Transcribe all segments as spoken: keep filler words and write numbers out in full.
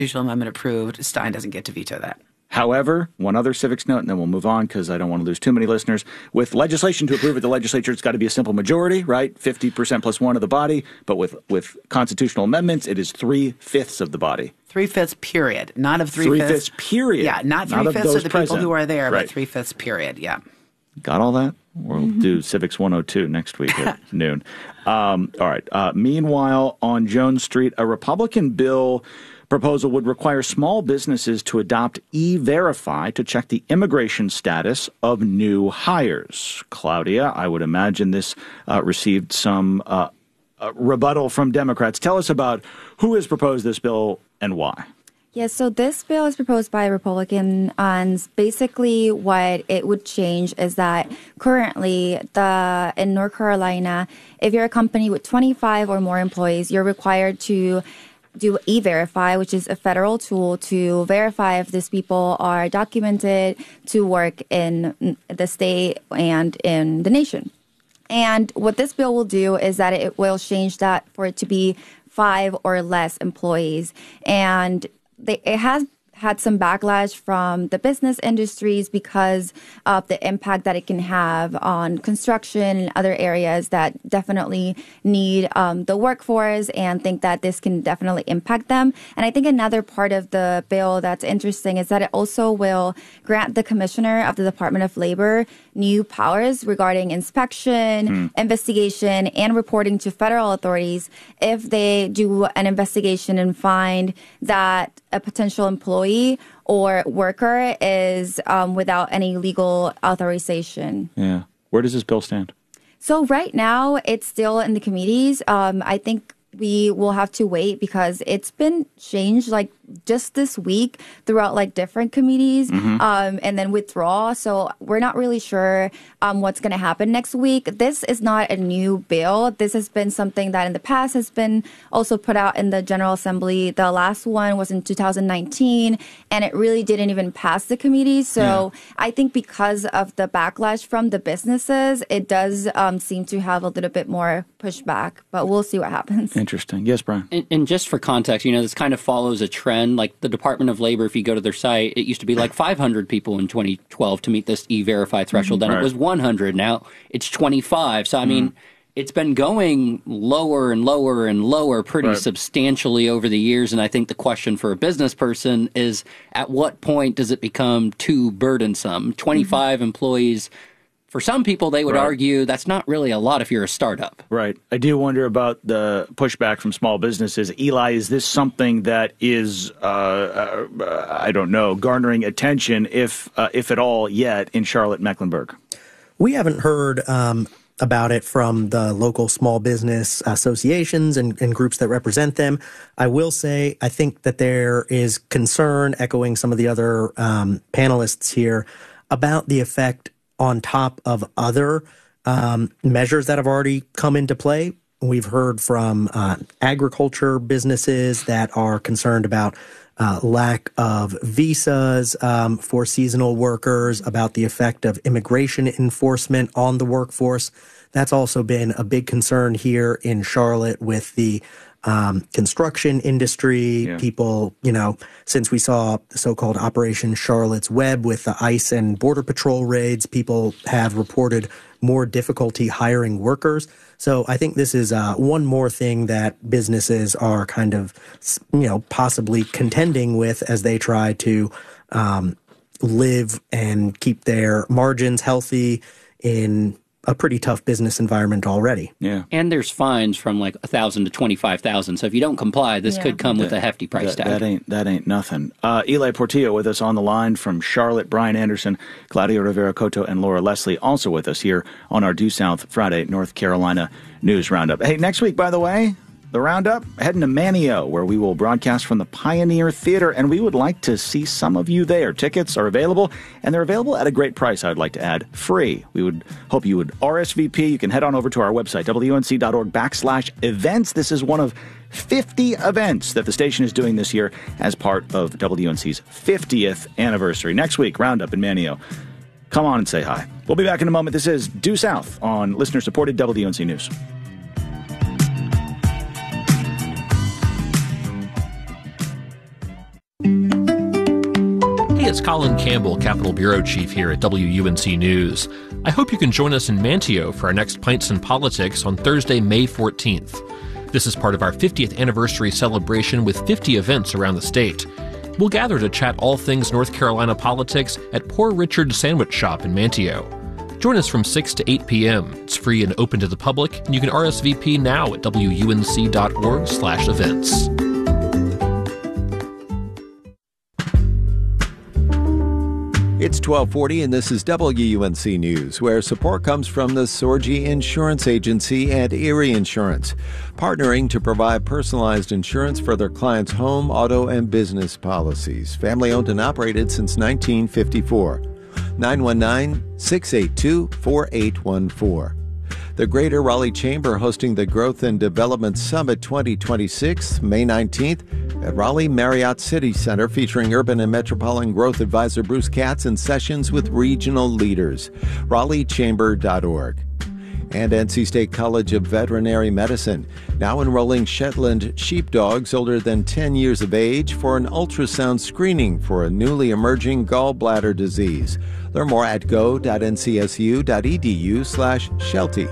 Usual amendment approved. Stein doesn't get to veto that. However, one other civics note, and then we'll move on because I don't want to lose too many listeners. With legislation to approve at the legislature, it's got to be a simple majority, right? fifty percent plus one of the body. But with, with constitutional amendments, it is three-fifths of the body. Three-fifths period, not of three-fifths. Three-fifths period. Yeah, not three-fifths not of, of of the present. people who are there, right. but three-fifths period, yeah. Got all that? We'll mm-hmm. do Civics one oh two next week at noon. Um, all right. Uh, meanwhile, on Jones Street, a Republican bill proposal would require small businesses to adopt E-Verify to check the immigration status of new hires. Claudia, I would imagine this uh, received some uh, uh, rebuttal from Democrats. Tell us about who has proposed this bill and why. Yes, so this bill is proposed by Republicans. And basically what it would change is that currently the in North Carolina, if you're a company with twenty-five or more employees, you're required to do E-Verify, which is a federal tool to verify if these people are documented to work in the state and in the nation. And what this bill will do is that it will change that for it to be five or less employees. And they, it has had some backlash from the business industries because of the impact that it can have on construction and other areas that definitely need um, the workforce and think that this can definitely impact them. And I think another part of the bill that's interesting is that it also will grant the commissioner of the Department of Labor new powers regarding inspection, hmm. investigation, and reporting to federal authorities if they do an investigation and find that a potential employee or worker is um, without any legal authorization. Yeah. Where does this bill stand? So right now, it's still in the committees. Um, I think we will have to wait because it's been changed like just this week throughout like different committees mm-hmm. um, and then withdraw. So we're not really sure um, what's going to happen next week. This is not a new bill. This has been something that in the past has been also put out in the General Assembly. The last one was in two thousand nineteen and it really didn't even pass the committee. So yeah. I think because of the backlash from the businesses, it does um, seem to have a little bit more pushback, but we'll see what happens. Interesting. Yes, Brian. And, and just for context, you know, this kind of follows a trend. Like the Department of Labor, if you go to their site, it used to be like five hundred people in twenty twelve to meet this E-Verify threshold. Then right. it was one hundred. Now it's twenty-five. So, I mean, mm. it's been going lower and lower and lower pretty right. substantially over the years. And I think the question for a business person is, at what point does it become too burdensome? twenty-five mm-hmm. employees. For some people, they would right. argue that's not really a lot if you're a startup. Right. I do wonder about the pushback from small businesses. Eli, is this something that is, uh, uh, I don't know, garnering attention, if uh, if at all, yet in Charlotte-Mecklenburg? We haven't heard um, about it from the local small business associations and, and groups that represent them. I will say I think that there is concern, echoing some of the other um, panelists here, about the effect on top of other um, measures that have already come into play. We've heard from uh, agriculture businesses that are concerned about uh, lack of visas um, for seasonal workers, about the effect of immigration enforcement on the workforce. That's also been a big concern here in Charlotte with the Um, construction industry, yeah. people, you know, since we saw the so-called Operation Charlotte's Web with the ICE and Border Patrol raids, people have reported more difficulty hiring workers. So I think this is uh, one more thing that businesses are kind of, you know, possibly contending with as they try to um, live and keep their margins healthy in a pretty tough business environment already. Yeah. And there's fines from like one thousand to twenty-five thousand. So if you don't comply, this yeah. could come with that, a hefty price that, tag. That ain't that ain't nothing. Uh, Eli Portillo with us on the line from Charlotte, Brian Anderson, Claudia Rivera-Cotto, and Laura Leslie also with us here on our Due South Friday North Carolina News Roundup. Hey, next week, by the way, the Roundup, heading to Manio, where we will broadcast from the Pioneer Theater, and we would like to see some of you there. Tickets are available, and they're available at a great price, I would like to add, free. We would hope you would R S V P. You can head on over to our website, W N C dot org backslash events. This is one of fifty events that the station is doing this year as part of W N C's fiftieth anniversary. Next week, Roundup in Manio. Come on and say hi. We'll be back in a moment. This is Due South on listener-supported W N C News. it's Colin Campbell, Capitol Bureau Chief here at W U N C News. I hope you can join us in Manteo for our next Pints and Politics on Thursday, May fourteenth. This is part of our fiftieth anniversary celebration with fifty events around the state. We'll gather to chat all things North Carolina politics at Poor Richard's Sandwich Shop in Manteo. Join us from six to eight p.m. It's free and open to the public, and you can R S V P now at W U N C dot org slash events. It's twelve forty, and this is W U N C News, where support comes from the Sorgi Insurance Agency and Erie Insurance, partnering to provide personalized insurance for their clients' home, auto, and business policies. Family-owned and operated since nineteen fifty-four. nine one nine, six eight two, four eight one four. The Greater Raleigh Chamber hosting the Growth and Development Summit twenty twenty-six, May nineteenth, at Raleigh Marriott City Center, featuring Urban and Metropolitan Growth Advisor Bruce Katz and sessions with regional leaders. Raleigh Chamber dot org. And N C State College of Veterinary Medicine now enrolling Shetland sheepdogs older than ten years of age for an ultrasound screening for a newly emerging gallbladder disease. Learn more at go dot N C S U dot E D U slash Sheltie.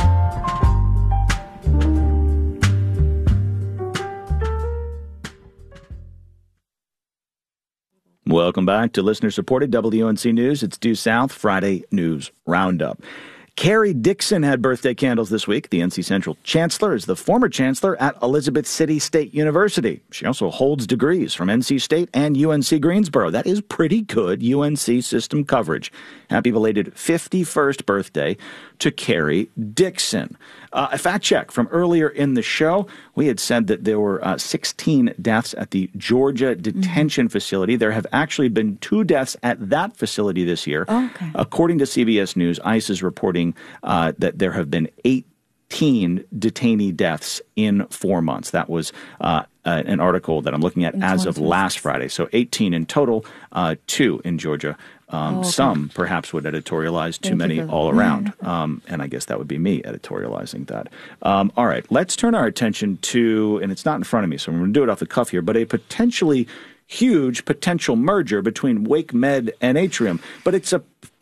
Welcome back to listener-supported W U N C News. It's Due South Friday News Roundup. Carrie Dixon had birthday candles this week. The N C Central Chancellor is the former Chancellor at Elizabeth City State University. She also holds degrees from N C State and U N C Greensboro. That is pretty good U N C system coverage. Happy belated fifty-first birthday to Carrie Dixon. Uh, a fact check from earlier in the show. We had said that there were uh, sixteen deaths at the Georgia detention mm-hmm. facility. There have actually been two deaths at that facility this year. Oh, okay. According to C B S News, ICE is reporting uh, that there have been eighteen detainee deaths in four months. That was uh, uh, an article that I'm looking at as of last Friday. So eighteen in total, uh, two in Georgia. Um, oh, okay. Some perhaps would editorialize too Thank many all around. Um, and I guess that would be me editorializing that. Um, all right, let's turn our attention to, and it's not in front of me, so I'm going to do it off the cuff here, but a potentially huge potential merger between WakeMed and Atrium. But it's a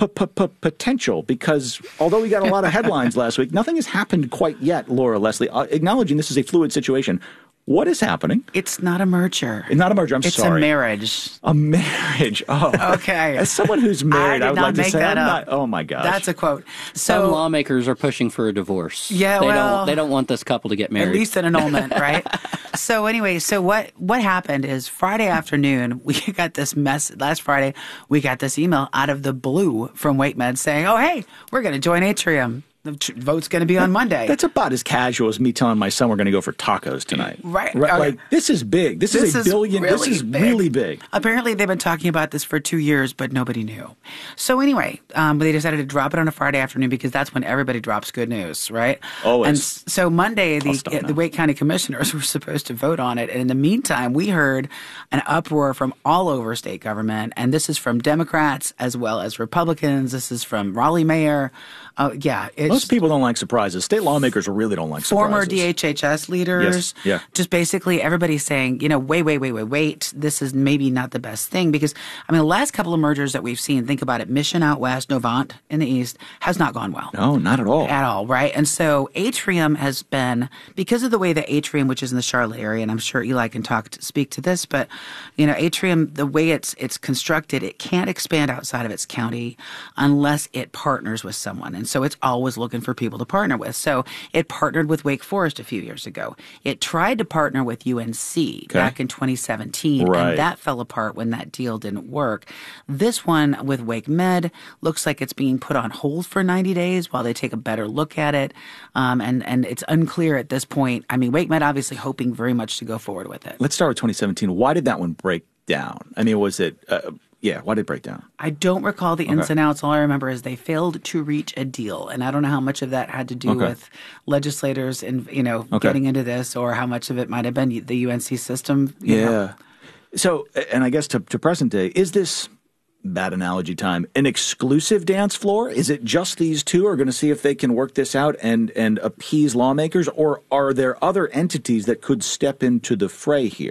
potential because although we got a lot of headlines last week, nothing has happened quite yet, Laura Leslie. Uh, acknowledging this is a fluid situation. What is happening? It's not a merger. It's not a merger. I'm it's sorry. It's a marriage. A marriage. Oh, okay. As someone who's married, I, I would like to say, I'm not, oh my gosh, that's a quote. So Some lawmakers are pushing for a divorce. Yeah, they well, don't. They don't want this couple to get married. At least an annulment, right? So anyway, so what what happened is Friday afternoon we got this mess. Last Friday we got this email out of the blue from WakeMed saying, "Oh, hey, we're going to join Atrium. The vote's going to be on Monday." That's about as casual as me telling my son we're going to go for tacos tonight. Right. right? Okay. Like, this is big. This, this is a is billion. Really this is big. really big. Apparently, they've been talking about this for two years, but nobody knew. So anyway, um, they decided to drop it on a Friday afternoon because that's when everybody drops good news, right? Always. And so Monday, the, the Wake County commissioners were supposed to vote on it. And in the meantime, we heard an uproar from all over state government. And this is from Democrats as well as Republicans. This is from Raleigh Mayor. Uh, yeah. It's, Most people don't like surprises. State lawmakers really don't like former surprises. D H H S leaders. Yes. Yeah. Just basically everybody saying, you know, wait, wait, wait, wait, wait. This is maybe not the best thing because, I mean, the last couple of mergers that we've seen, think about it, Mission out west, Novant in the east, has not gone well. No, not at all. At all, right? And so Atrium has been, because of the way that Atrium, which is in the Charlotte area, and I'm sure Eli can talk to, speak to this, but, you know, Atrium, the way it's it's constructed, it can't expand outside of its county unless it partners with someone. And so it's always looking for people to partner with. So it partnered with Wake Forest a few years ago. It tried to partner with U N C okay. back in twenty seventeen, right. and that fell apart when that deal didn't work. This one with WakeMed looks like it's being put on hold for ninety days while they take a better look at it. Um, and, and it's unclear at this point. I mean, WakeMed obviously hoping very much to go forward with it. Let's start with twenty seventeen. Why did that one break down? I mean, was it... Uh, Yeah, why did it break down? I don't recall the ins okay. and outs. All I remember is they failed to reach a deal. And I don't know how much of that had to do okay. with legislators and, you know, okay. getting into this or how much of it might have been the U N C system. You yeah. know. So, and I guess to, to present day, is this, bad analogy time, an exclusive dance floor? Is it just these two are going to see if they can work this out and, and appease lawmakers? Or are there other entities that could step into the fray here?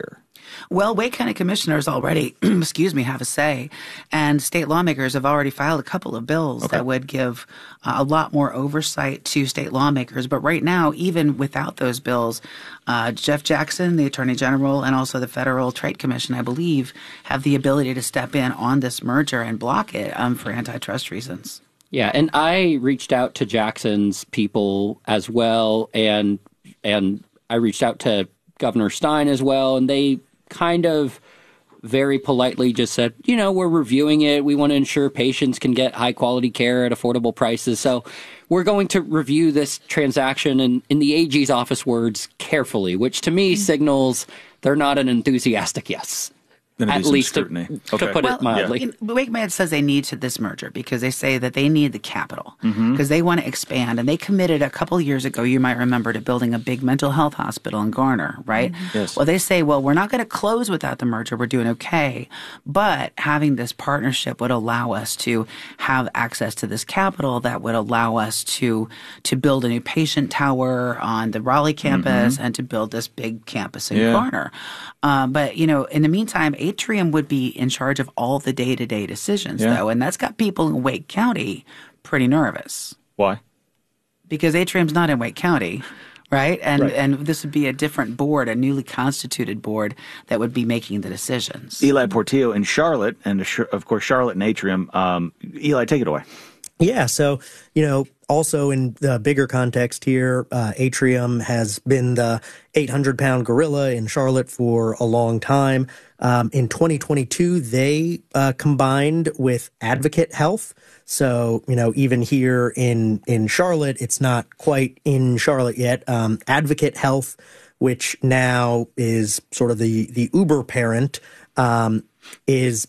Well, Wake County commissioners already, excuse me, have a say, and state lawmakers have already filed a couple of bills okay. that would give uh, a lot more oversight to state lawmakers. But right now, even without those bills, uh, Jeff Jackson, the Attorney General, and also the Federal Trade Commission, I believe, have the ability to step in on this merger and block it um, for antitrust reasons. Yeah, and I reached out to Jackson's people as well, and and I reached out to Governor Stein as well, and they kind of very politely just said, you know, we're reviewing it. We want to ensure patients can get high quality care at affordable prices. So we're going to review this transaction and, in the A G's office words, carefully, which to me signals they're not an enthusiastic yes. At least to, to okay. put well, it mildly. Yeah. WakeMed says they need to this merger because they say that they need the capital because mm-hmm. they want to expand. And they committed a couple of years ago, you might remember, to building a big mental health hospital in Garner, right? Mm-hmm. Yes. Well, they say, well, we're not going to close without the merger. We're doing okay. But having this partnership would allow us to have access to this capital that would allow us to to build a new patient tower on the Raleigh campus mm-hmm. and to build this big campus in yeah. Garner. Um, but, you know, in the meantime, Atrium would be in charge of all the day-to-day decisions, yeah. though, and that's got people in Wake County pretty nervous. Why? Because Atrium's not in Wake County, right? And right. and this would be a different board, a newly constituted board that would be making the decisions. Eli Portillo in Charlotte, and of course Charlotte and Atrium. Um, Eli, take it away. Yeah, so, you know, also in the bigger context here, uh, Atrium has been the eight hundred pound gorilla in Charlotte for a long time. Um, in twenty twenty-two, they uh, combined with Advocate Health. So, you know, even here in, in Charlotte, it's not quite in Charlotte yet. Um, Advocate Health, which now is sort of the, the Uber parent, um, is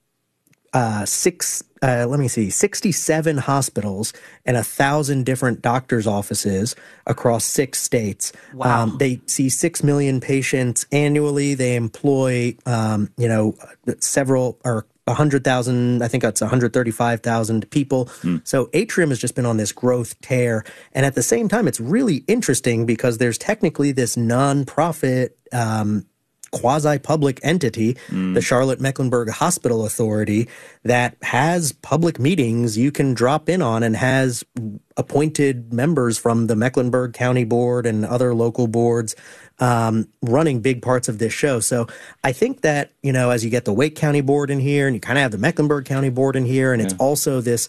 uh, six... Uh, let me see, sixty-seven hospitals and a thousand different doctors' offices across six states. Wow. Um, they see six million patients annually. They employ, um, you know, several or a hundred thousand. I think that's one hundred thirty-five thousand people. Mm. So Atrium has just been on this growth tear, and at the same time, it's really interesting because there's technically this nonprofit Um, quasi-public entity, mm. the Charlotte-Mecklenburg Hospital Authority, that has public meetings you can drop in on and has appointed members from the Mecklenburg County Board and other local boards um, running big parts of this show. So I think that, you know, as you get the Wake County Board in here and you kind of have the Mecklenburg County Board in here, and yeah. it's also this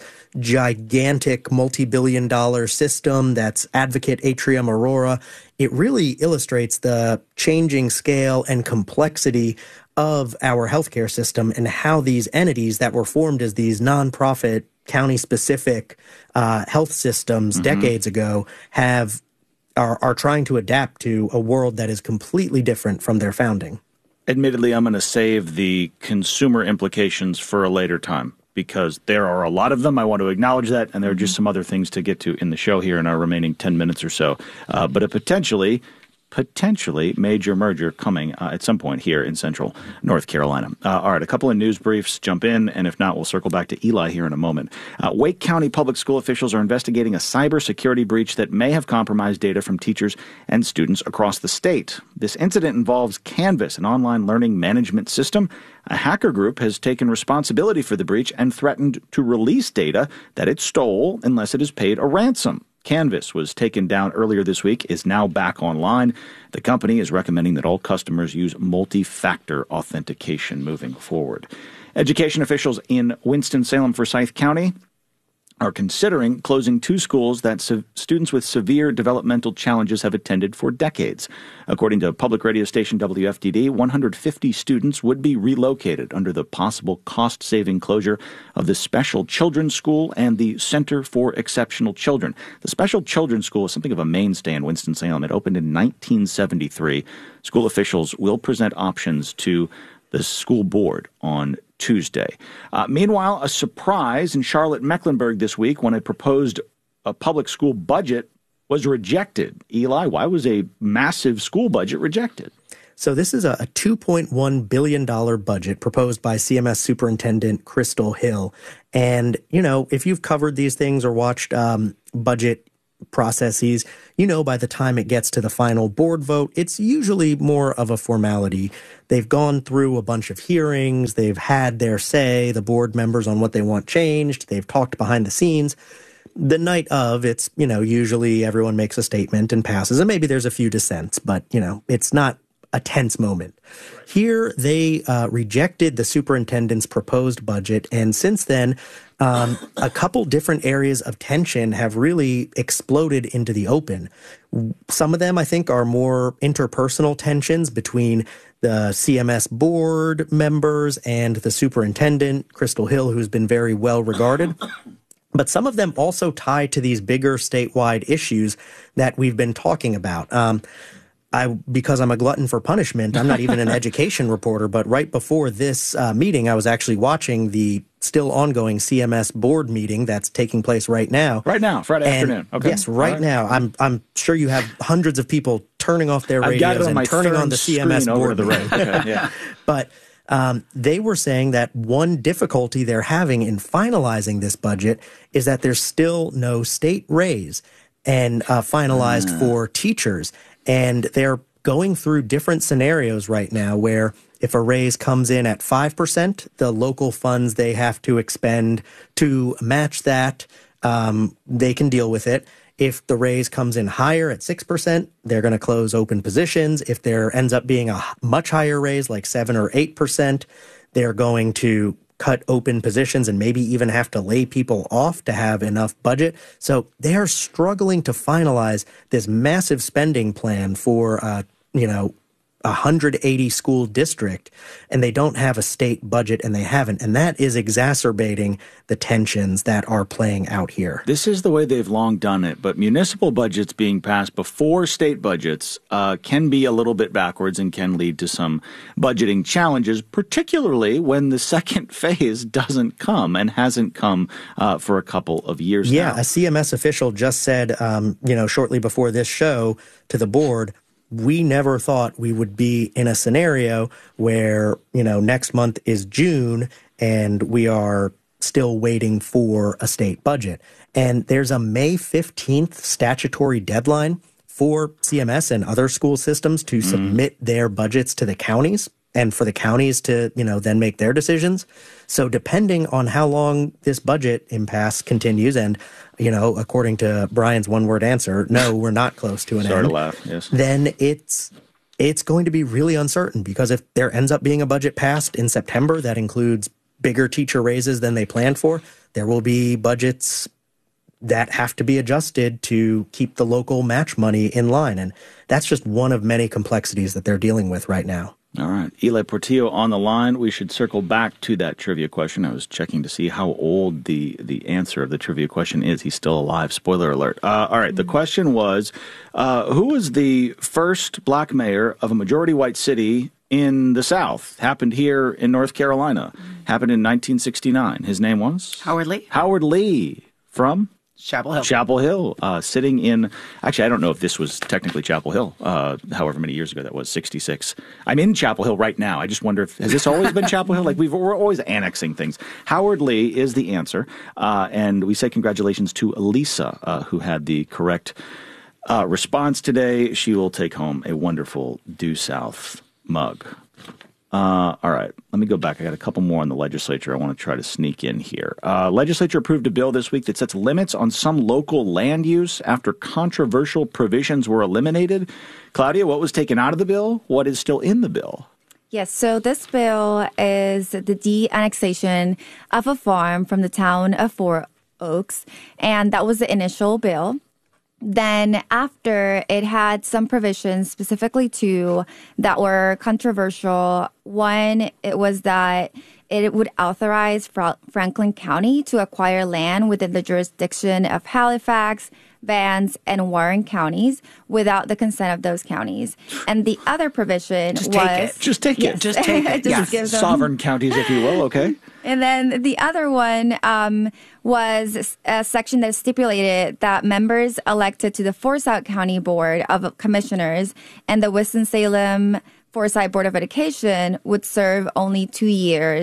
gigantic multi-billion dollar system that's Advocate Atrium Aurora, it really illustrates the changing scale and complexity of our healthcare system and how these entities that were formed as these nonprofit county-specific uh, health systems mm-hmm. decades ago have are, are trying to adapt to a world that is completely different from their founding. Admittedly, I'm going to save the consumer implications for a later time, because there are a lot of them. I want to acknowledge that, and there are just some other things to get to in the show here in our remaining ten minutes or so. Uh, but a potentially, potentially major merger coming uh, at some point here in central North Carolina. Uh, all right, a couple of news briefs, jump in, and if not, we'll circle back to Eli here in a moment. Uh, Wake County public school officials are investigating a cybersecurity breach that may have compromised data from teachers and students across the state. This incident involves Canvas, an online learning management system. A hacker group has taken responsibility for the breach and threatened to release data that it stole unless it is paid a ransom. Canvas was taken down earlier this week, is now back online. The company is recommending that all customers use multi-factor authentication moving forward. Education officials in Winston-Salem, Forsyth County are considering closing two schools that se- students with severe developmental challenges have attended for decades. According to public radio station W F D D, one hundred fifty students would be relocated under the possible cost-saving closure of the Special Children's School and the Center for Exceptional Children. The Special Children's School is something of a mainstay in Winston-Salem. It opened in nineteen seventy-three. School officials will present options to the school board on Tuesday. Uh, meanwhile, a surprise in Charlotte-Mecklenburg this week when a proposed uh, public school budget was rejected. Eli, why was a massive school budget rejected? So this is a two point one billion dollars budget proposed by C M S Superintendent Crystal Hill. And, you know, if you've covered these things or watched um, budget processes, you know, by the time it gets to the final board vote, it's usually more of a formality. They've gone through a bunch of hearings. They've had their say, the board members, on what they want changed. They've talked behind the scenes. The night of, it's, you know, usually everyone makes a statement and passes, and maybe there's a few dissents, but, you know, it's not a tense moment. Here, they uh, rejected the superintendent's proposed budget, and since then, um, a couple different areas of tension have really exploded into the open. Some of them, I think, are more interpersonal tensions between the C M S board members and the superintendent, Crystal Hill, who's been very well regarded. But some of them also tie to these bigger statewide issues that we've been talking about. Um, I, because I'm a glutton for punishment, I'm not even an education reporter, but right before this uh, meeting, I was actually watching the still ongoing C M S board meeting that's taking place right now. Right now, Friday and afternoon. Okay. Yes, right, right now. I'm I'm sure you have hundreds of people turning off their radios and turning on the C M S board. The road. Okay, yeah. But um, they were saying that one difficulty they're having in finalizing this budget is that there's still no state raise and uh, finalized uh. for teachers. And they're going through different scenarios right now where if a raise comes in at five percent, the local funds they have to expend to match that, um, they can deal with it. If the raise comes in higher at six percent, they're going to close open positions. If there ends up being a much higher raise, like seven or eight percent, they're going to cut open positions and maybe even have to lay people off to have enough budget. So they are struggling to finalize this massive spending plan for, uh, you know, a one hundred eighty school district, and they don't have a state budget, and they haven't. And that is exacerbating the tensions that are playing out here. This is the way they've long done it, but municipal budgets being passed before state budgets uh, can be a little bit backwards and can lead to some budgeting challenges, particularly when the second phase doesn't come and hasn't come uh, for a couple of years yeah, now. Yeah, a C M S official just said, um, you know, shortly before this show to the board, we never thought we would be in a scenario where, you know, next month is June and we are still waiting for a state budget. And there's a May fifteenth statutory deadline for C M S and other school systems to mm. submit their budgets to the counties and for the counties to, you know, then make their decisions. So depending on how long this budget impasse continues, and, you know, according to Brian's one-word answer, no, we're not close to an Start end. to laugh, yes. Then it's it's going to be really uncertain, because if there ends up being a budget passed in September that includes bigger teacher raises than they planned for, there will be budgets that have to be adjusted to keep the local match money in line. And that's just one of many complexities that they're dealing with right now. All right. Eli Portillo on the line. We should circle back to that trivia question. I was checking to see how old the, the answer of the trivia question is. He's still alive. Spoiler alert. Uh, all right. The question was, uh, who was the first black mayor of a majority white city in the South? Happened here in North Carolina. Happened in nineteen sixty-nine. His name was? Howard Lee. Howard Lee. From? Chapel Hill. Chapel Hill, uh, sitting in, actually, I don't know if this was technically Chapel Hill, uh, however many years ago that was, sixty-six. I'm in Chapel Hill right now. I just wonder if, has this always been Chapel Hill? Like, we've, we're always annexing things. Howard Lee is the answer. Uh, and we say congratulations to Elisa, uh, who had the correct uh, response today. She will take home a wonderful Due South mug. Uh, all right, let me go back. I got a couple more on the legislature I want to try to sneak in here. Uh, legislature approved a bill this week that sets limits on some local land use after controversial provisions were eliminated. Claudia, what was taken out of the bill? What is still in the bill? Yes, so this bill is the de-annexation of a farm from the town of Four Oaks, and that was the initial bill. Then after, it had some provisions specifically two that were controversial. One, it was that it would authorize Fra- Franklin County to acquire land within the jurisdiction of Halifax, Vance, and Warren counties without the consent of those counties. And the other provision Just was... take it. Just take yes. it. Just take it. Just Yeah. give them- Sovereign counties, if you will, okay? And then the other one um, was a section that stipulated that members elected to the Forsyth County Board of Commissioners and the Winston-Salem Forsyth Board of Education would serve only two years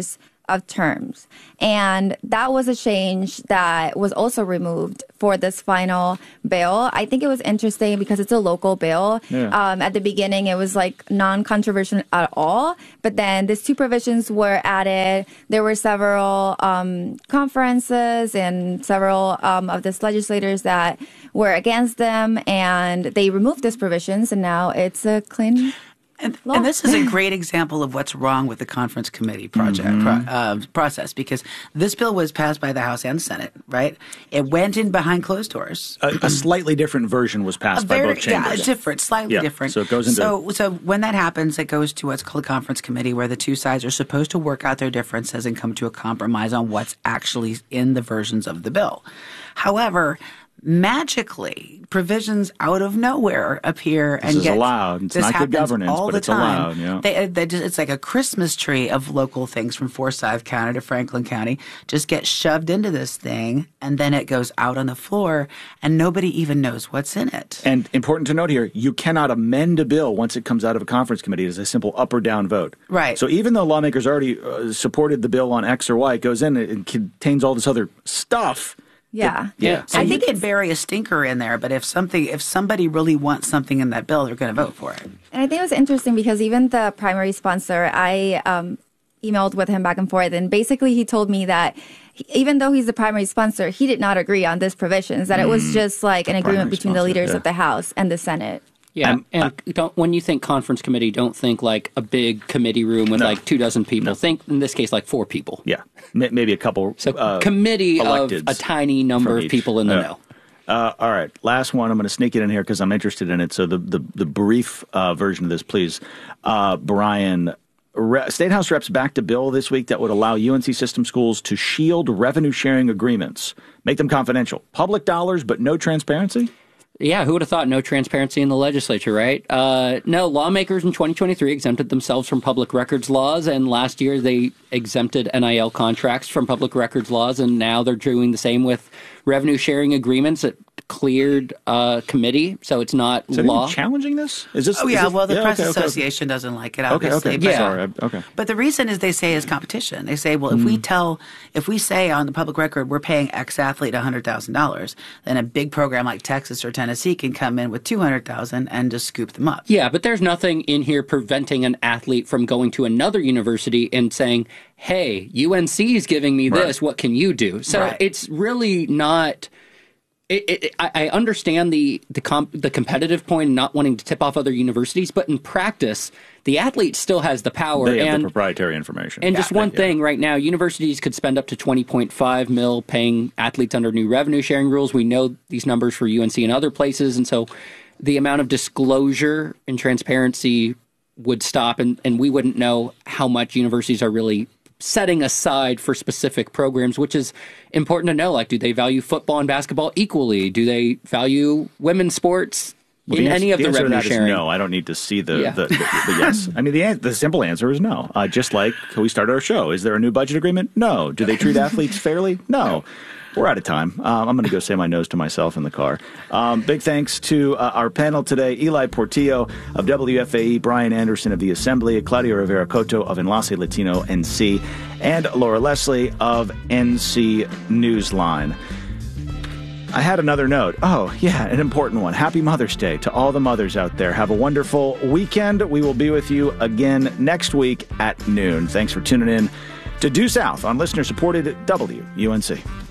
of terms. And that was a change that was also removed for this final bill. I think it was interesting because it's a local bill. Yeah. Um, at the beginning, it was like non-controversial at all. But then these two provisions were added. There were several um, conferences and several um, of these legislators that were against them. And they removed these provisions. And now it's a clean And, and this is a great example of what's wrong with the conference committee project Mm-hmm. pro, uh, process, because this bill was passed by the House and Senate, right? It went in behind closed doors. A, a slightly different version was passed by both chambers. Yeah, different, slightly Yeah, different. so it goes into- So, so when that happens, it goes to what's called a conference committee, where the two sides are supposed to work out their differences and come to a compromise on what's actually in the versions of the bill. However, magically, provisions out of nowhere appear This and is get allowed. It's this not good happens governance, all but the it's time. allowed, yeah. They, they just, it's like a Christmas tree of local things from Forsyth County to Franklin County just get shoved into this thing, and then it goes out on the floor, and nobody even knows what's in it. And important to note here, you cannot amend a bill once it comes out of a conference committee. It is a simple up or down vote. Right. So even though lawmakers already uh, supported the bill on X or Y, it goes in, it, it contains all this other stuff. Yeah. Yeah. So I you think can bury a stinker in there, but if something, if somebody really wants something in that bill, they're going to vote for it. And I think it was interesting because even the primary sponsor, I um, emailed with him back and forth, and basically he told me that he, even though he's the primary sponsor, he did not agree on these provisions, that it was just like an agreement Primary between the sponsor, leaders yeah. of the House and the Senate. Yeah, Um, and don't, when you think conference committee, don't think like a big committee room with No. like two dozen people. Think, in this case, like four people. Yeah, M- maybe a couple. So uh, committee of electeds a tiny number from of each. people in the Yeah. know. Uh, all right, last one. I'm going to sneak it in here because I'm interested in it. So the the, the brief uh, version of this, please, uh, Brian. Re- State House reps backed a bill this week that would allow U N C system schools to shield revenue sharing agreements, make them confidential, public dollars, but no transparency. Yeah, who would have thought no transparency in the legislature, right? Uh, no, lawmakers in twenty twenty-three exempted themselves from public records laws, and last year they exempted N I L contracts from public records laws, and now they're doing the same with revenue sharing agreements that cleared uh, committee, so it's not Is law. anyone challenging this? Is this? Oh is yeah, this- well the yeah, Press okay, okay, okay. Association doesn't like it, Okay, obviously. okay, But, Yeah. sorry. I- Okay. but the reason is they say is competition. They say, well, if we tell, if we say on the public record we're paying X athlete one hundred thousand dollars, then a big program like Texas or Tennessee can come in with two hundred thousand dollars and just scoop them up. Yeah, but there's nothing in here preventing an athlete from going to another university and saying, hey, U N C is giving me this, Right. what can you do? So Right. it's really not... It, it, I I understand the the, comp, the competitive point and not wanting to tip off other universities, but in practice, the athlete still has the power. They have and the proprietary information. and just Yeah. one Yeah. thing right now, universities could spend up to twenty point five mil paying athletes under new revenue sharing rules. We know these numbers for U N C and other places, and so the amount of disclosure and transparency would stop, and, and we wouldn't know how much universities are really setting aside for specific programs, which is important to know. Like, do they value football and basketball equally? Do they value women's sports Well, in the any answer, of the, the answer to revenue that is sharing? no. I don't need to see the, Yeah. the, the, the yes. I mean, the an- the simple answer is no. Uh, just like we started our show. Is there a new budget agreement? No. Do they treat athletes fairly? No. We're out of time. Um, I'm going to go say my nose to myself in the car. Um, big thanks to uh, our panel today, Eli Portillo of W F A E, Brian Anderson of the Assembly, Claudia Rivera Cotto of Enlace Latino N C, and Laura Leslie of N C Newsline. I had another note. Oh, yeah, an important one. Happy Mother's Day to all the mothers out there. Have a wonderful weekend. We will be with you again next week at noon. Thanks for tuning in to Due South on listener-supported W U N C.